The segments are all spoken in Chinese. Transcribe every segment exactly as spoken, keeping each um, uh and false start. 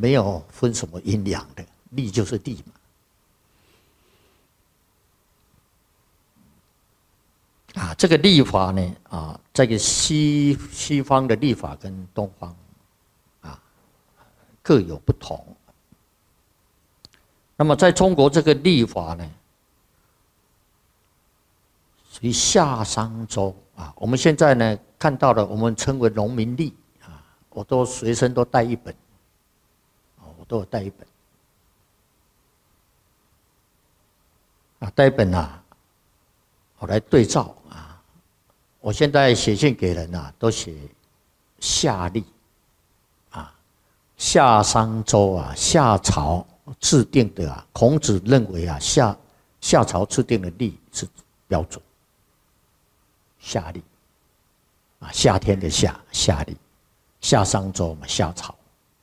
没有分什么阴阳的，力就是力嘛。啊，这个历法呢，啊，这个西西方的历法跟东方，啊，各有不同。那么在中国这个历法呢，属于夏商周啊。我们现在呢看到的，我们称为农民历啊，我都随身都带一本，啊，我都有带一本，啊，带一本啊，我来对照啊。我现在写信给人啊，都写夏历啊，夏商周啊，夏朝制定的啊，孔子认为啊，夏夏朝制定的历是标准。夏历啊，夏天的夏，夏历，夏商周嘛，夏朝。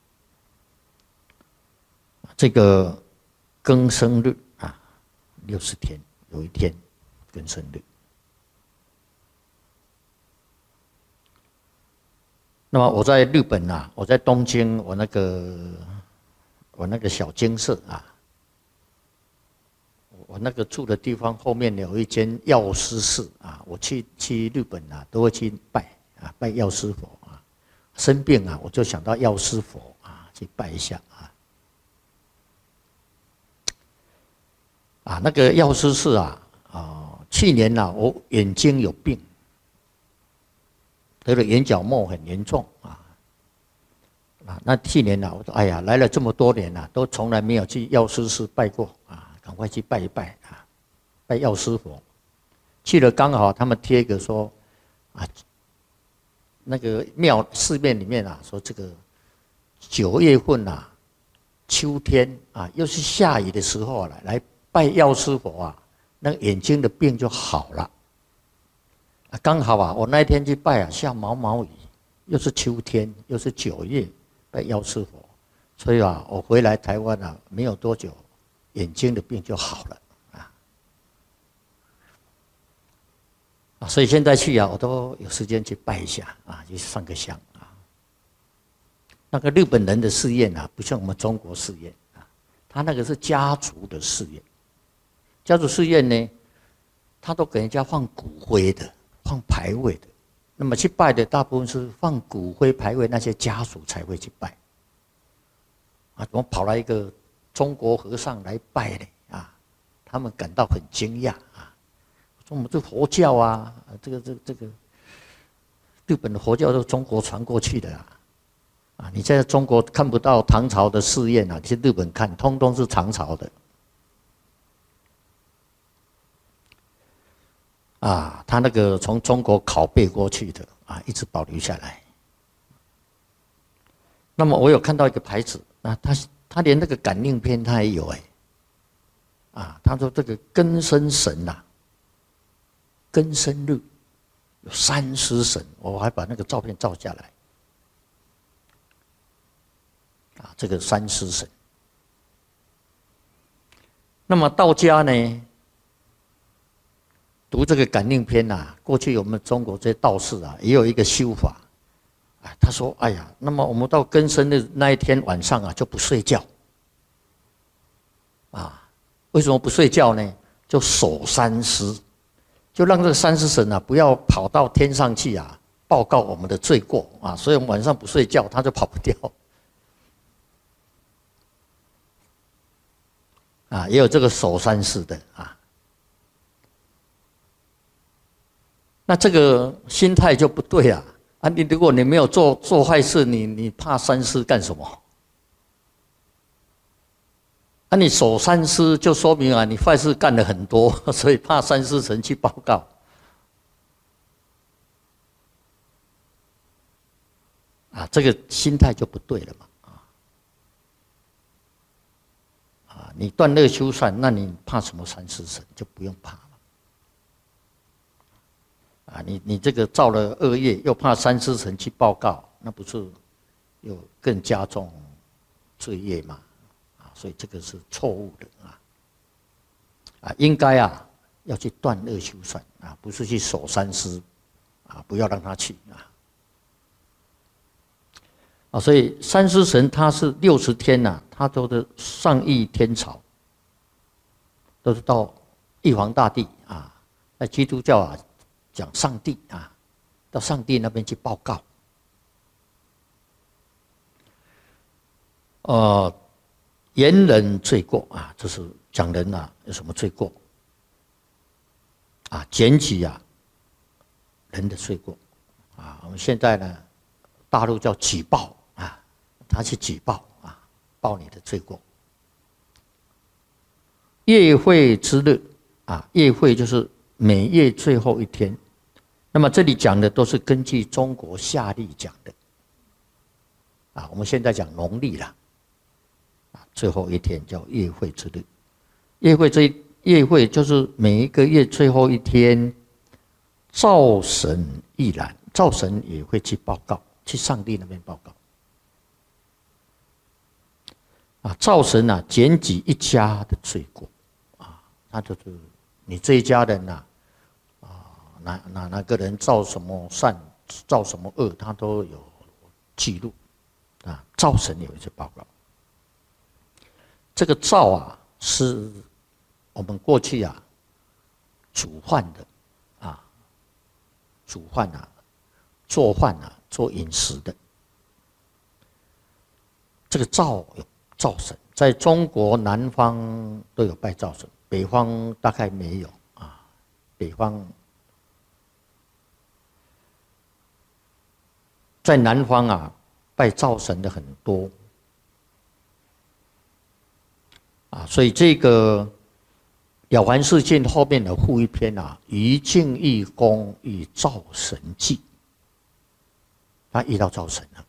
这个庚申日啊，六十天有一天庚申日。那么我在日本啊，我在东京，我那个我那个小精舍啊，我那个住的地方后面有一间药师寺啊，我去去日本啊，都会去拜啊，拜药师佛啊。生病啊，我就想到药师佛啊，去拜一下啊。啊，那个药师寺啊，啊，去年啊，我眼睛有病。得了眼角膜很严重啊，啊，那去年啊，我说哎呀，来了这么多年了、啊，都从来没有去药师寺拜过啊，赶快去拜一拜啊，拜药师佛。去了刚好他们贴一个说，啊，那个庙寺面里面啊，说这个九月份啊，秋天啊，又是下雨的时候了，来拜药师佛啊，那个眼睛的病就好了。刚好啊，我那一天去拜啊，下毛毛雨，又是秋天，又是九月，拜药师佛，所以啊，我回来台湾啊，没有多久，眼睛的病就好了啊。啊，所以现在去啊，我都有时间去拜一下啊，去上个香啊。那个日本人的寺院啊，不像我们中国寺院啊，他那个是家族的寺院，家族寺院呢，他都给人家放骨灰的。放牌位的，那么去拜的大部分是放骨灰牌位，那些家属才会去拜。啊，怎么跑来一个中国和尚来拜呢？啊，他们感到很惊讶啊。说我们这佛教啊，这个这个这个，日本的佛教都是中国传过去的啊。啊，你在中国看不到唐朝的寺院啊，你去日本看，通通是唐朝的。啊，他那个从中国拷贝过去的啊，一直保留下来。那么我有看到一个牌子，啊，他他连那个感应篇他也有哎，啊，他说这个庚申神呐、啊，庚申日有三尸神，我还把那个照片照下来。啊，这个三尸神。那么道家呢？读这个感应篇呐、啊，过去我们中国这些道士啊，也有一个修法，啊，他说：“哎呀，那么我们到庚申的那一天晚上啊，就不睡觉，啊，为什么不睡觉呢？就守三尸，就让这个三尸神啊，不要跑到天上去啊，报告我们的罪过啊，所以我们晚上不睡觉，他就跑不掉。啊，也有这个守三尸的啊。”那这个心态就不对啊！啊，你如果你没有做做坏事，你你怕三尸干什么？啊，你守三尸就说明啊，你坏事干了很多，所以怕三尸神去报告。啊，这个心态就不对了嘛！啊，啊，你断恶修善，那你怕什么三尸神？就不用怕。啊，你你这个造了恶业，又怕三尸神去报告，那不是又更加重罪业吗？啊，所以这个是错误的啊！啊，应该啊要去断恶修善啊，不是去守三尸啊，不要让他去啊。 啊，所以三尸神他是六十天呐、啊，他都是上议天朝，都是到玉皇大帝啊，在基督教啊讲上帝啊，到上帝那边去报告。呃，言人罪过啊，这是讲人啊有什么罪过啊，检举啊人的罪过啊，我们现在呢，大陆叫举报。他去举报啊，报你的罪过。月会之日啊，月会就是每月最后一天。那么这里讲的都是根据中国夏历讲的啊，我们现在讲农历啦啊，最后一天叫月会之日。月会这月会就是每一个月最后一天，灶神亦然，灶神也会去报告，去上帝那边报告。啊，灶神啊，检举一家的罪过，啊，那就是你这一家人呐、啊，啊，哪哪哪个人造什么善，造什么恶，他都有记录，啊，灶神有一次报告。这个灶啊，是我们过去啊煮饭的，啊，煮饭啊，做饭啊，做饮食的，这个灶有。灶神在中国南方都有拜灶神，北方大概没有啊。北方在南方啊，拜灶神的很多啊，所以这个《了凡四训》后面的附一篇啊，《于敬义公与灶神记》，他遇到灶神了。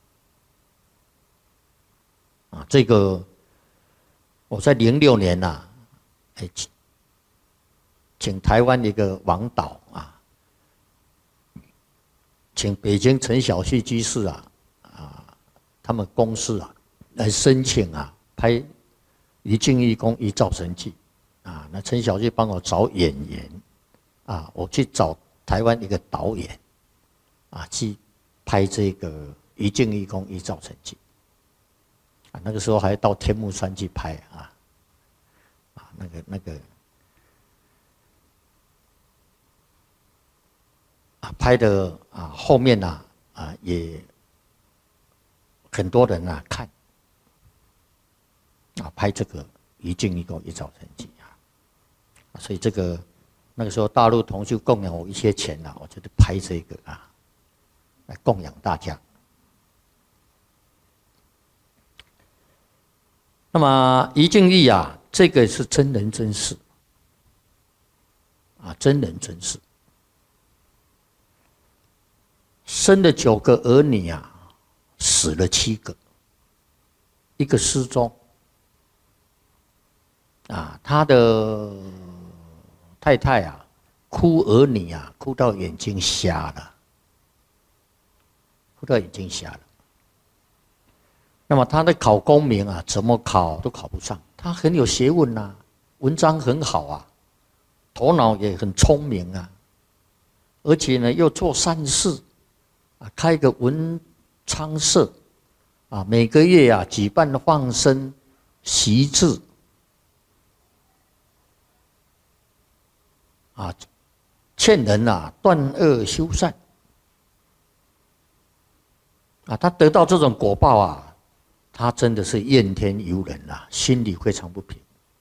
啊，这个我在零六年呐、啊，哎，请台湾一个王导啊，请北京陈小旭居士啊啊，他们公司啊来申请啊拍《于敬义公与灶神记》啊，那陈小旭帮我找演员啊，我去找台湾一个导演啊去拍这个《于敬义公与灶神记》。那个时候还到天目山去拍啊，啊，那个那个啊，拍的啊，后面呐 啊, 啊也很多人啊看啊，拍这个于敬义公与灶神记啊，所以这个那个时候大陆同修供养我一些钱呐、啊，我就拍这个啊，来供养大家。那么于敬义啊，这个是真人真事啊，真人真事。生了九个儿女啊，死了七个，一个失踪啊，他的太太啊，哭儿女啊，哭到眼睛瞎了，哭到眼睛瞎了。那么他的考功名啊，怎么考都考不上。他很有学问呐、啊，文章很好啊，头脑也很聪明啊，而且呢又做善事，啊，开个文昌社，啊，每个月啊举办放生习字，啊，劝人啊断恶修善，啊，他得到这种果报啊。他真的是怨天尤人啊，心里非常不平。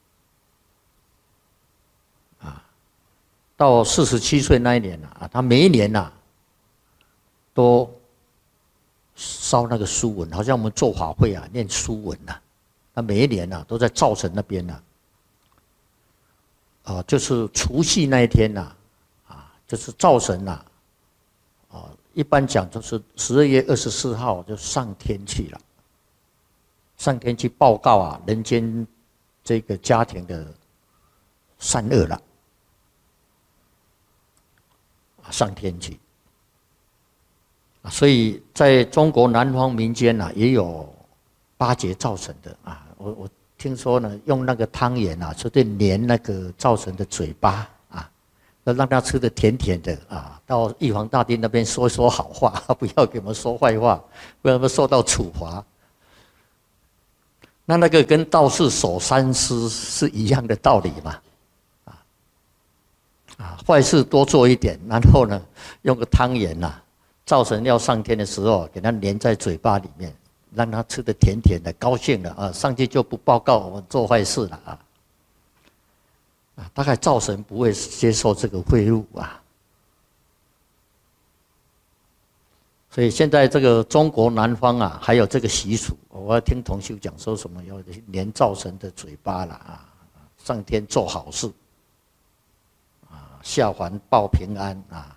啊，到四十七岁那一年啊，他每一年呐、啊，都烧那个书文，好像我们做法会啊，念书文呐、啊。他每一年呐、啊，都在灶神那边呐、啊，啊，就是除夕那一天呐、啊，啊，就是灶神呐、啊，啊，一般讲就是十二月二十四号就上天去了。上天去报告啊，人间这个家庭的善恶了，啊，上天去啊，所以在中国南方民间呐、啊，也有巴结灶神的啊。我我听说呢，用那个汤圆啊，就对粘那个灶神的嘴巴啊， 要让他吃的甜甜的啊，到玉皇大帝那边说说好话，不要给我们说坏话，不然我们受到处罚。那那个跟道士守三思是一样的道理嘛，啊啊，坏事多做一点，然后呢，用个汤圆呐、啊，灶神要上天的时候，给他粘在嘴巴里面，让他吃的甜甜的，高兴了啊，上去就不报告我们做坏事了啊。啊，大概灶神不会接受这个贿赂啊。所以现在这个中国南方啊，还有这个习俗，我要听同修讲说什么要粘灶神的嘴巴了啊，上天做好事，啊，下凡报平安啊。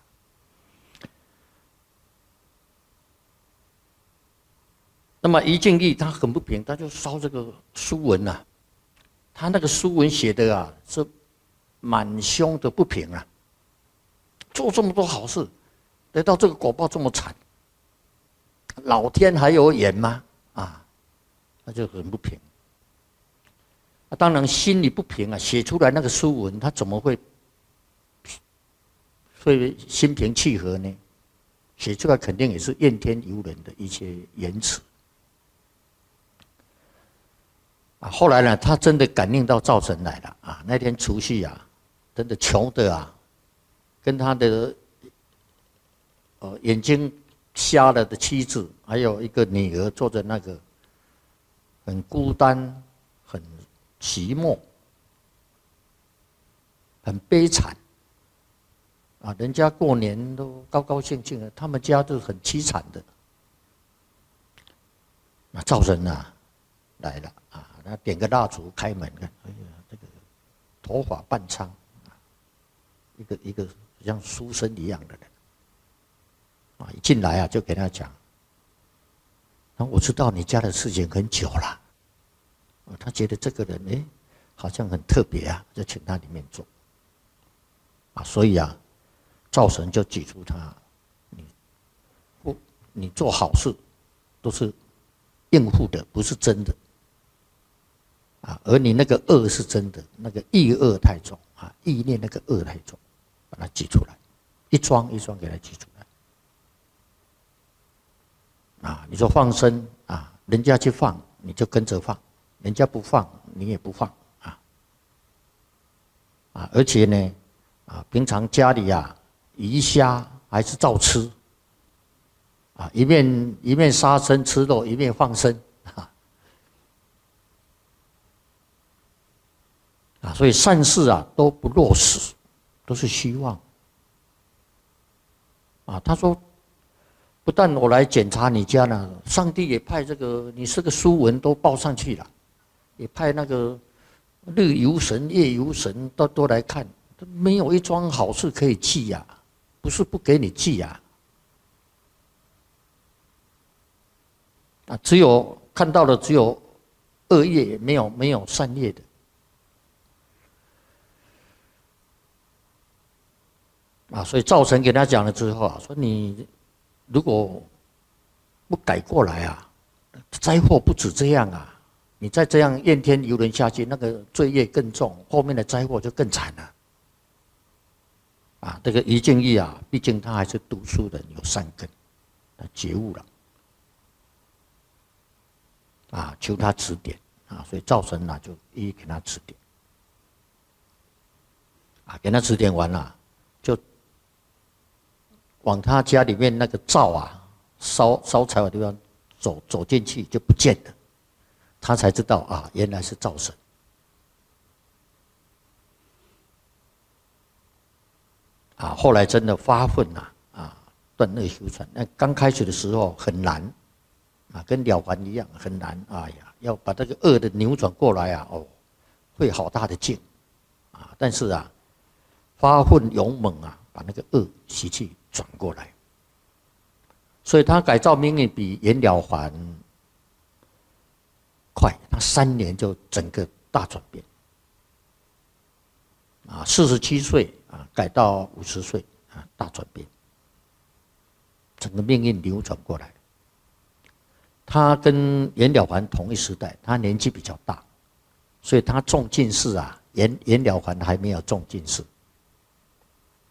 那么于敬义他很不平，他就烧这个书文呐、啊，他那个书文写的啊是满胸的不平啊，做这么多好事，得到这个果报这么惨。老天还有眼吗？啊，他就很不平。啊，当然心里不平啊，写出来那个书文，他怎么会会心平气和呢？写出来肯定也是怨天尤人的一些言辞。啊，后来呢，他真的感应到灶神来了啊！那天除夕啊，真的穷的啊，跟他的呃眼睛瞎了的妻子，还有一个女儿，坐着那个很孤单、很寂寞、很悲惨啊！人家过年都高高兴兴的，他们家都很凄惨的。那灶神啊来了啊，他点个蜡烛开门看，哎呀，这个头发半苍，一个一个像书生一样的人。啊，一进来啊，就给他讲，啊，我知道你家的事情很久了，他觉得这个人哎，好像很特别啊，就请他里面坐。啊，所以啊，灶神就举出他，你不你做好事都是应付的，不是真的。啊，而你那个恶是真的，那个意恶太重啊，意念那个恶太重，把它举出来，一桩一桩给他举出来。啊，你说放生啊，人家去放，你就跟着放；人家不放，你也不放啊。啊，而且呢，啊，平常家里啊，鱼虾还是照吃，啊，一面一面杀生吃肉，一面放生，啊，啊，所以善事啊都不落实，都是虚妄。啊，他说。不但我来检查你家呢，上帝也派这个你这个书文都报上去了，也派那个日游神、夜游神都都来看，没有一桩好事可以记呀、啊，不是不给你记呀、啊，啊，只有看到的只有恶业，没有没有善业的。啊，所以灶神给他讲了之后啊，说你。如果不改过来啊，灾祸不止这样啊！你再这样怨天尤人下去，那个罪业更重，后面的灾祸就更惨了。啊，这个于敬义啊，毕竟他还是读书人，有善根，他觉悟了，啊，求他指点啊，所以灶神啊就一一给他指点，啊，给他指点完了，就。往他家里面那个灶啊，烧烧柴火的地方走走进去就不见了，他才知道啊，原来是灶神。啊，后来真的发奋呐，啊，断恶修善。那刚开始的时候很难，啊，跟了凡一样很难。哎呀，要把这个恶的扭转过来啊，哦，费好大的劲，啊，但是啊，发奋勇猛啊，把那个恶习气。转过来，所以他改造命运比袁了凡快，他三年就整个大转变。啊，四十七岁啊，改到五十岁啊，大转变，整个命运扭转过来。他跟袁了凡同一时代，他年纪比较大，所以他中进士啊，袁袁了凡还没有中进士。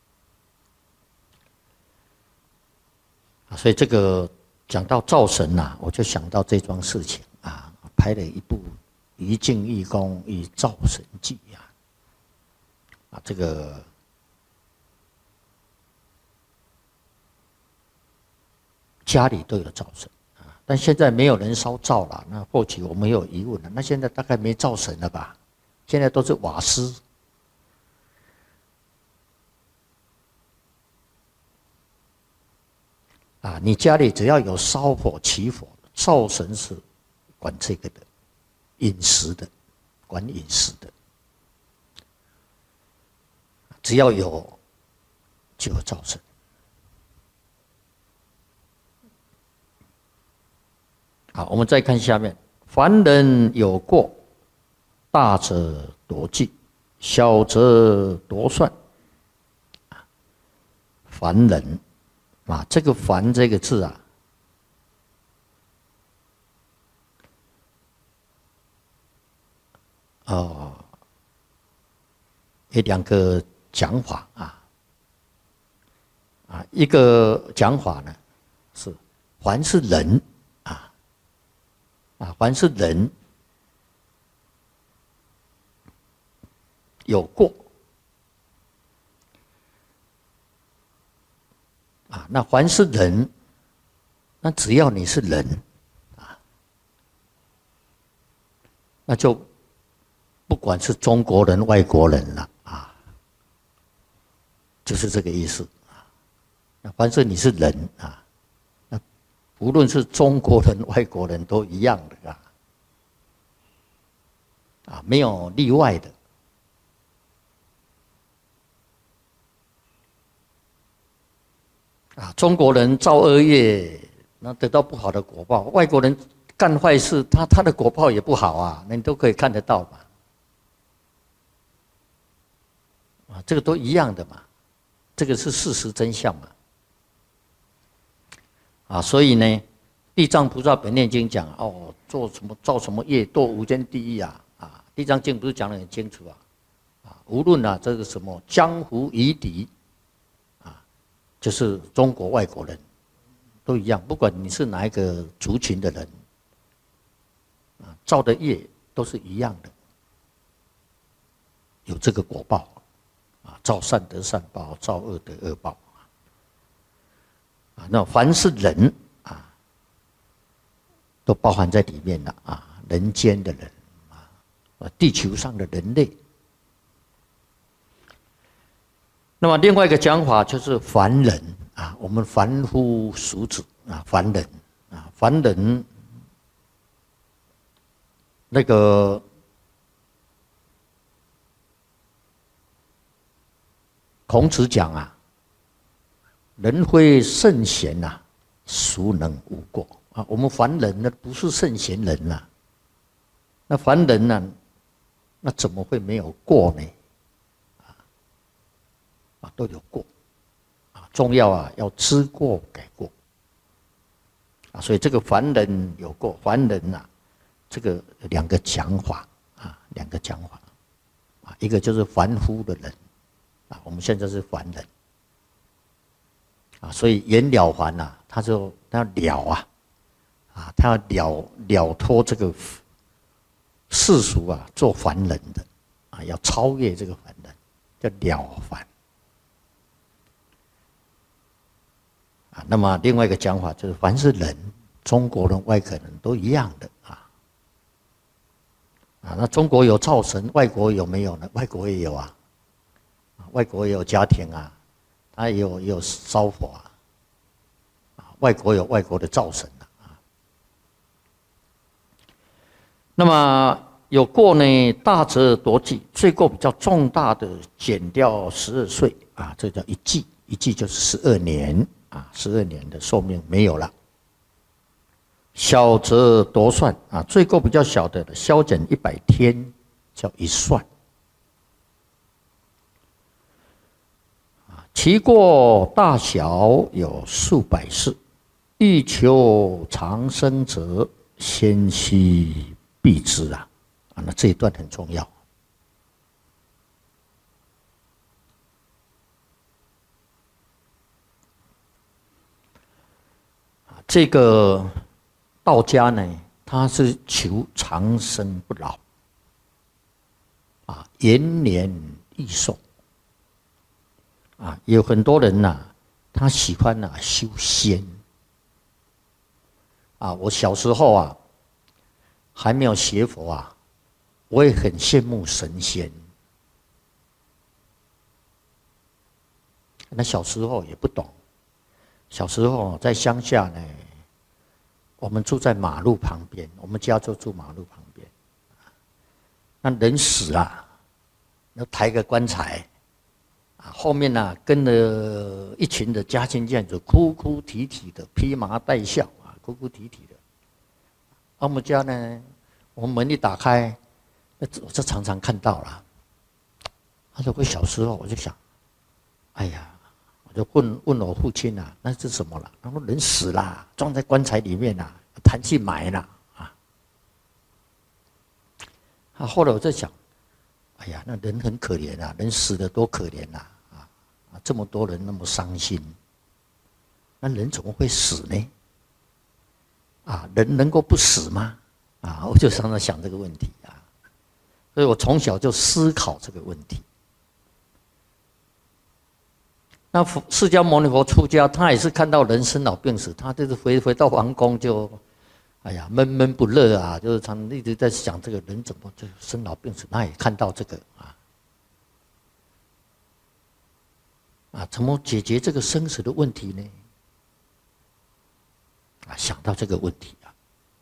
所以这个讲到灶神呐、啊，我就想到这桩事情啊，拍了一部《一镜一公一灶神记》呀，啊，这个家里都有灶神啊，但现在没有人烧灶了，那或许我们有疑问了，那现在大概没灶神了吧？现在都是瓦斯。啊，你家里只要有烧火起火，灶神是管这个的，饮食的，管饮食的，只要有就有灶神。好，我们再看下面，凡人有过，大则夺计，小则夺算。凡人。啊，这个“凡”这个字啊，哦，有两个讲法啊，啊，一个讲法呢是“凡是人”啊，啊，凡是人有过。啊，那凡是人，那只要你是人，啊，那就不管是中国人、外国人了啊，就是这个意思啊。那凡是你是人啊，那无论是中国人、外国人都一样的啊，啊，没有例外的。啊，中国人造恶业，那得到不好的果报；外国人干坏事，他他的果报也不好啊，那你都可以看得到嘛。啊，这个都一样的嘛，这个是事实真相嘛。啊，所以呢，地藏菩萨本愿经讲哦，做什么造什么业，堕无间地狱啊！啊，地藏经不是讲得很清楚啊？啊，无论啊这个什么江湖夷狄。就是中国外国人都一样，不管你是哪一个族群的人，啊，造的业都是一样的，有这个果报，啊，造善得善报，造恶得恶报，啊，那凡是人啊，都包含在里面了啊，人间的人啊，地球上的人类。那么另外一个讲法就是凡人啊，我们凡夫俗子啊，凡人啊，凡人那个孔子讲啊，人非圣贤呐，孰能无过啊？我们凡人呢，不是圣贤人呐，那凡人呢，那怎么会没有过呢？啊，都有过，啊，重要啊，要知过改过，啊，所以这个凡人有过，凡人呐、啊，这个两个讲法啊，两个讲法，啊，一个就是凡夫的人，啊，我们现在是凡人，啊，所以言了凡呐、啊，他就他要了啊，啊，他要了了脱这个世俗啊，做凡人的，啊，要超越这个凡人，叫了凡。啊，那么另外一个讲法就是，凡是人，中国人、外国人都一样的啊。啊，那中国有灶神，外国有没有呢？外国也有啊，外国也有家庭啊，他也有也有烧火啊。啊，外国有外国的灶神啊。那么有过呢，大则夺计，罪过比较重大的，减掉十二岁啊，这叫一计，一计就是十二年。啊，十二年的寿命没有了。小则夺算啊，罪过比较小的，削减一百天，叫一算。啊，其过大小有数百世，欲求长生者，先须避之啊。啊，那这一段很重要。 这个道家呢，他是求长生不老，啊，延年益寿。啊，有很多人呐、啊，他喜欢呐、啊、修仙。啊，我小时候啊，还没有学佛啊，我也很羡慕神仙。那小时候也不懂，小时候在乡下呢，我们住在马路旁边，我们家就住马路旁边。那人死了，要抬个棺材。后面呢、啊，跟了一群的家亲眷属，哭哭啼啼的，披麻戴孝啊，哭哭啼啼的。我们家呢，我们门一打开，我就常常看到了。他说我小时候我就想，哎呀，我就问问我父亲啊，那是什么了？他说人死了，装在棺材里面啊，抬去埋了啊。啊，后来我在想，哎呀，那人很可怜啊，人死的多可怜啊！这么多人那么伤心，那人怎么会死呢？啊，人能够不死吗？啊，我就常常想这个问题啊，所以我从小就思考这个问题。那释迦牟尼佛出家，他也是看到人生老病死，他就是回回到皇宫就，哎呀，闷闷不乐啊，就是常一直在想这个人怎么就生老病死，他也看到这个啊。啊，怎么解决这个生死的问题呢？啊，想到这个问题啊，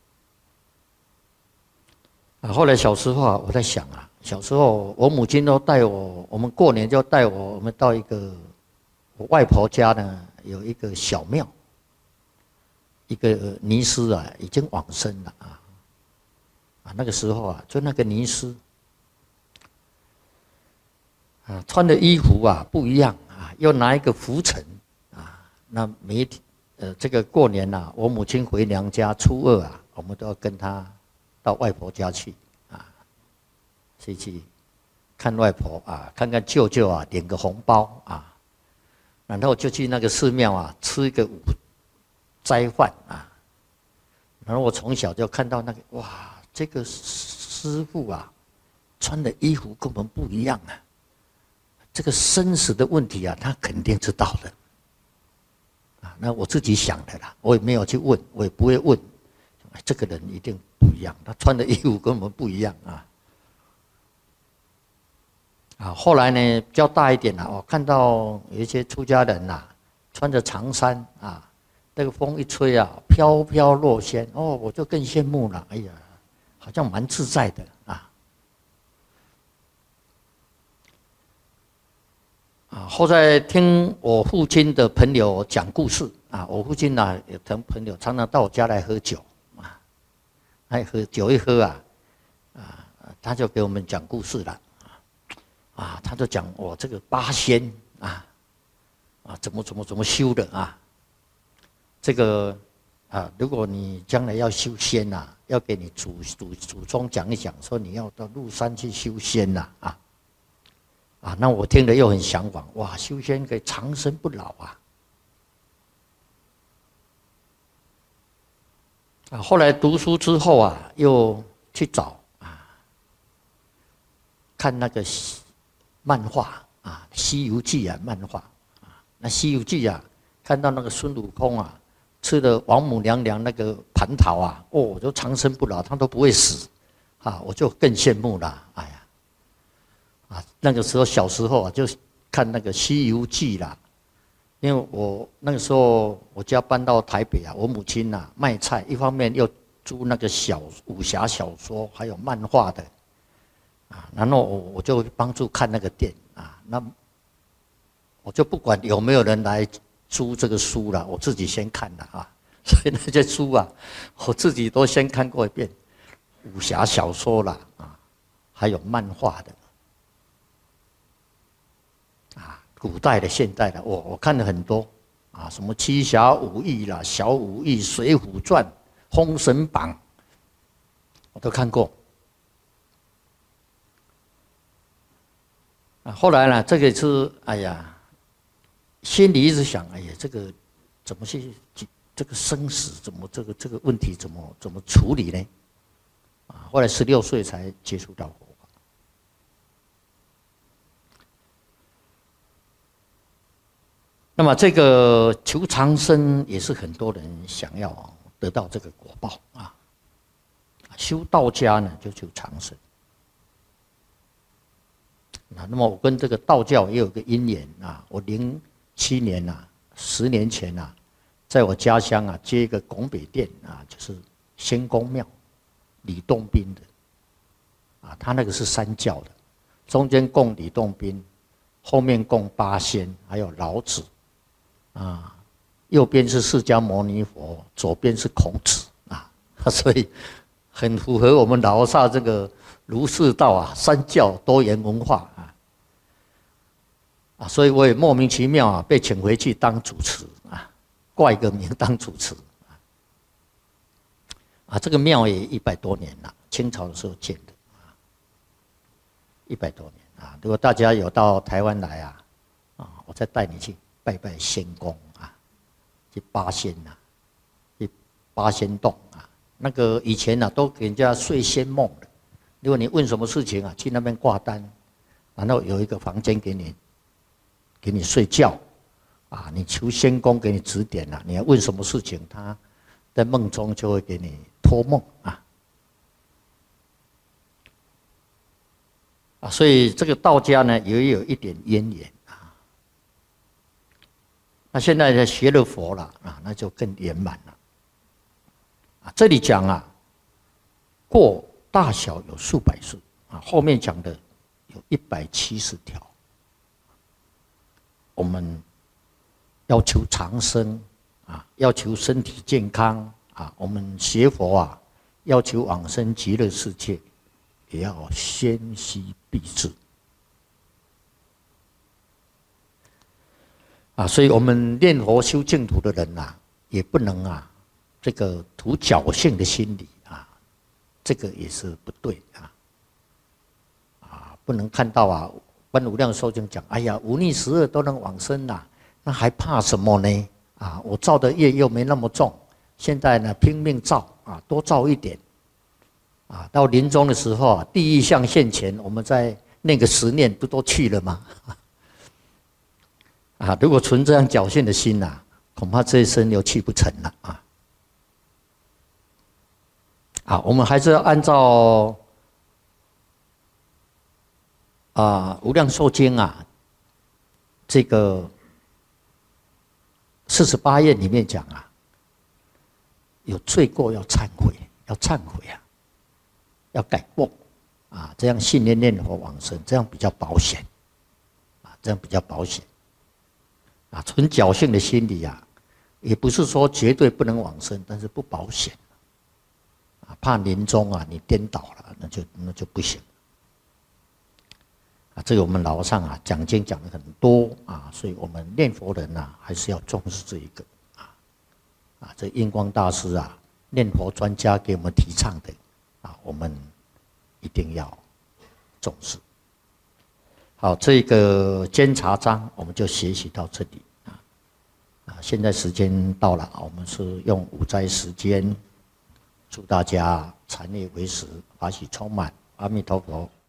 啊，后来小时候啊，我在想啊，小时候我母亲都带我，我们过年就带我，我们到一个我外婆家呢，有一个小庙，一个尼师啊，已经往生了啊，啊，那个时候啊，就那个尼师啊，穿的衣服啊不一样。又拿一个拂尘啊，那每一天呃，这个过年呐、啊，我母亲回娘家初二啊，我们都要跟她到外婆家去啊，去去看外婆啊，看看舅舅啊，领个红包啊，然后就去那个寺庙啊，吃一个午斋饭啊。然后我从小就看到那个哇，这个师父啊，穿的衣服跟我们不一样啊。这个生死的问题啊，他肯定知道的，啊，那我自己想的啦，我也没有去问，我也不会问，这个人一定不一样，他穿的衣服跟我们不一样啊。啊，后来呢，比较大一点了，我看到有一些出家人呐、啊，穿着长衫啊，那个风一吹啊，飘飘若仙，哦，我就更羡慕了，哎呀，好像蛮自在的啊。啊，后来听我父亲的朋友讲故事啊，我父亲呢、啊、有同朋友常常到我家来喝酒啊，爱喝酒一喝啊，啊，他就给我们讲故事了啊，他就讲我这个八仙啊啊怎么怎么怎么修的啊，这个啊，如果你将来要修仙呐、啊，要给你祖祖祖宗讲一讲，说你要到鹿山去修仙呐啊。啊，那我听了又很向往，哇，修仙可以长生不老啊！啊，后来读书之后啊，又去找啊，看那个漫画啊，《西游记》啊，漫画啊，那《西游记》啊，看到那个孙悟空啊，吃了王母娘娘那个蟠桃啊，哦，我就长生不老，他都不会死，啊，我就更羡慕了，哎呀。啊，那个时候小时候啊，就看那个《西游记》啦。因为我那个时候我家搬到台北啊，我母亲呐、啊、卖菜，一方面又租那个小武侠小说，还有漫画的，啊，然后我我就帮助看那个店啊，那我就不管有没有人来租这个书了，我自己先看了啊，所以那些书啊，我自己都先看过一遍，武侠小说啦啊，还有漫画的。古代的、现代的，我我看了很多啊，什么七侠五义啦、小武义、水浒传、封神榜，我都看过。啊，后来呢，这个是哎呀，心里一直想，哎呀，这个怎么去这个生死怎么这个这个问题怎么怎么处理呢？啊，后来十六岁才接触到佛法。那么这个求长生也是很多人想要得到这个果报啊。修道家呢就求长生。啊，那么我跟这个道教也有个因缘啊。我零七年啊，十年前啊，在我家乡啊接一个拱北殿啊，就是仙公庙，李洞宾的。啊，他那个是三教的，中间供李洞宾，后面供八仙，还有老子。啊，右边是释迦牟尼佛，左边是孔子啊，所以很符合我们老萨这个儒释道啊三教多元文化啊。啊，所以我也莫名其妙啊被请回去当主持啊，挂一个名当主持啊。啊，这个庙也一百多年了，清朝的时候建的啊，一百多年啊。如果大家有到台湾来啊，啊，我再带你去拜拜仙公啊，去八仙呐、啊，去八仙洞啊。那个以前啊都给人家睡仙梦的。如果你问什么事情啊，去那边挂单，然后有一个房间给你，给你睡觉，啊，你求仙公给你指点啊，你要问什么事情，他在梦中就会给你托梦啊。啊，所以这个道家呢也有一点渊源。那现在呢学了佛了啊，那就更圆满了。啊，这里讲啊，过大小有数百世啊，后面讲的有一百七十条。我们要求长生啊，要求身体健康啊，我们学佛啊，要求往生极乐世界，也要先须必至。啊，所以我们念佛修净土的人呐、啊，也不能啊，这个图侥幸的心理啊，这个也是不对啊。啊，不能看到啊，观无量寿经讲，哎呀，五逆十恶都能往生啦、啊，那还怕什么呢？啊，我造的业又没那么重，现在呢拼命造啊，多造一点。啊，到临终的时候啊，地狱相现前，我们在那个十念不都去了吗？啊，如果存这样侥幸的心呐、啊，恐怕这一生又去不成了啊！啊，我们还是要按照啊《无量寿经》啊，这个四十八页里面讲啊，有罪过要忏悔，要忏悔啊，要改过啊，这样信念念佛往生，这样比较保险啊，这样比较保险。啊，纯侥幸的心理啊，也不是说绝对不能往生，但是不保险。啊，怕临终啊你颠倒了，那就那就不行。啊，这个我们老和尚啊讲经讲的很多啊，所以我们念佛人啊还是要重视这一个啊。啊，这印光大师啊，念佛专家给我们提倡的啊，我们一定要重视。好，这个监察章我们就学习到这里啊。啊，现在时间到了，我们是用五斋时间，祝大家禅悦为实，法喜充满，阿弥陀佛。